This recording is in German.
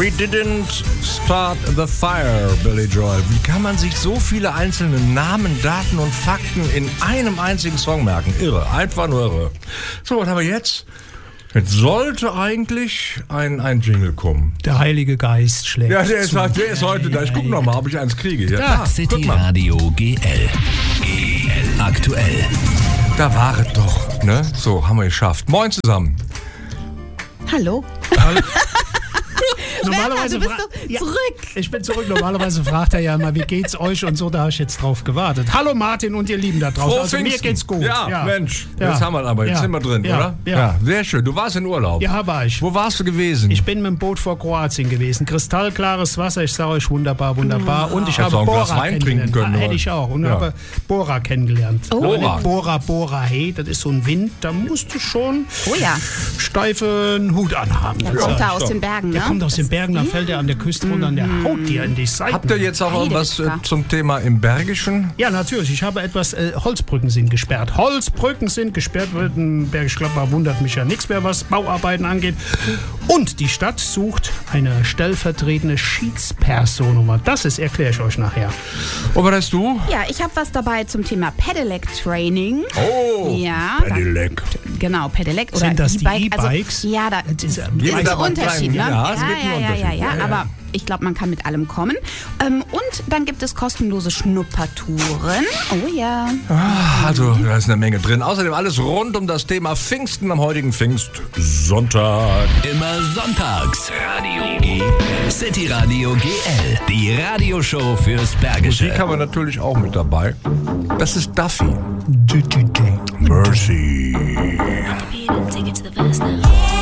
We didn't start the fire, Billy Joel. Wie kann man sich so viele einzelne Namen, Daten und Fakten in einem einzigen Song merken? Irre, einfach nur irre. So, was haben wir jetzt? Jetzt sollte eigentlich ein Jingle kommen. Der Heilige Geist schlägt. Ja, der ist heute da. Ich gucke nochmal, ob ich eins kriege. Ja, Dark City Radio GL. Aktuell. Da war es doch, ne? So, haben wir geschafft. Moin zusammen. Hallo. Normalerweise du bist doch zurück. Ich bin zurück. Normalerweise fragt er ja immer, wie geht's euch und so, da habe ich jetzt drauf gewartet. Hallo Martin und ihr Lieben da draußen. Also mir geht's gut. Ja, Mensch, jetzt haben wir aber, jetzt sind wir drin, oder? Ja, sehr schön. Du warst in Urlaub. Ja, war ich. Wo warst du gewesen? Ich bin mit dem Boot vor Kroatien gewesen. Kristallklares Wasser, ich sage euch, wunderbar. Und ich habe Bora kennengelernt. Hätte ich auch. Und habe Bora kennengelernt. Bora. Bora, hey, das ist so ein Wind, da musst du schon steifen Hut anhaben. Der kommt da aus den Bergen, ne? Der kommt aus den Bergen, dann fällt er an der Küste runter und der haut dir in die Seiten. Habt ihr jetzt auch irgendwas zum Thema im Bergischen? Ja, natürlich. Ich habe etwas, Holzbrücken sind gesperrt. Holzbrücken sind gesperrt. In Bergisch Gladbach wundert mich ja nichts mehr, was Bauarbeiten angeht. Und die Stadt sucht eine stellvertretende Schiedspersonnummer. Das erkläre ich euch nachher. Und was hast du? Ja, ich habe was dabei zum Thema Pedelec-Training. Oh, ja, Pedelec. Genau, Pedelec oder sind das die E-Bike. E-Bikes? Also, ja, da ist ein Unterschied. Ne? Ja, es gibt einen Unterschied. Ja, aber ich glaube, man kann mit allem kommen. Und dann gibt es kostenlose Schnuppertouren. Oh ja. Also, da ist eine Menge drin. Außerdem alles rund um das Thema Pfingsten am heutigen Pfingstsonntag. Immer sonntags. Radio GL. City Radio GL. Die Radioshow fürs Bergische. Musik haben wir natürlich auch mit dabei. Das ist Duffy. Mercy. Take it to the verse now.